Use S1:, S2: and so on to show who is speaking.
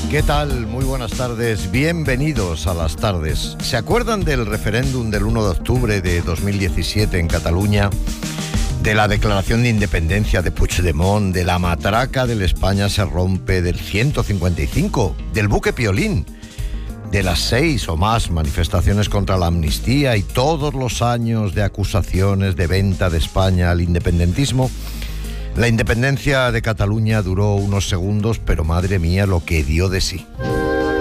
S1: ¿Qué tal? Muy buenas tardes. Bienvenidos a las tardes. ¿Se acuerdan del referéndum del 1 de octubre de 2017 en Cataluña? De la declaración de independencia de Puigdemont, de la matraca del España se rompe, del 155, del buque Piolín, de las 6 o más manifestaciones contra la amnistía y todos los años de acusaciones de venta de España al independentismo? La independencia de Cataluña duró unos segundos, pero madre mía lo que dio de sí.